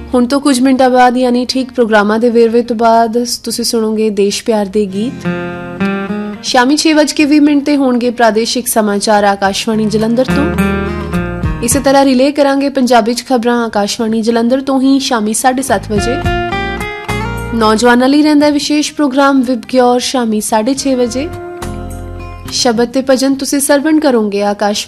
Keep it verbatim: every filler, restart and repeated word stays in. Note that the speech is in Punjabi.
ਹੁਣ ਤੋਂ ਕੁਝ ਮਿੰਟਾਂ ਬਾਅਦ ਯਾਨੀ ਠੀਕ ਪ੍ਰੋਗਰਾਮਾਂ ਦੇ ਵੇਰਵੇ ਤੋਂ ਬਾਅਦ ਤੁਸੀਂ ਸੁਣੋਗੇ ਦੇਸ਼ ਪਿਆਰ ਦੇ ਗੀਤ। ਸ਼ਾਮੀ ਛੇ ਵੱਜ ਕੇ ਵੀਹ ਮਿੰਟ ਤੇ ਹੋਣਗੇ ਪ੍ਰਾਦੇਸ਼ਿਕ ਸਮਾਚਾਰ ਆਕਾਸ਼ਵਾਣੀ ਜਲੰਧਰ ਤੋਂ। ਇਸੇ ਤਰ੍ਹਾਂ ਰਿਲੇ ਕਰਾਂਗੇ ਪੰਜਾਬੀ ਚ ਖਬਰਾਂ ਆਕਾਸ਼ਵਾਣੀ ਜਲੰਧਰ ਤੋਂ ਹੀ ਸ਼ਾਮੀ ਸਾਢੇ ਸੱਤ ਵਜੇ। ਨੌਜਵਾਨਾਂ ਲਈ ਰਹਿੰਦਾ ਵਿਸ਼ੇਸ਼ ਪ੍ਰੋਗਰਾਮ ਵਿਬਗਿਓਰ ਸ਼ਾਮੀ ਸਾਢੇ ਛੇ ਵਜੇ। ਸ਼ਬਦ ਤੇ ਭਜਨ ਤੁਸੀਂ ਸਰਵਣ ਕਰੋਗੇ ਆਕਾਸ਼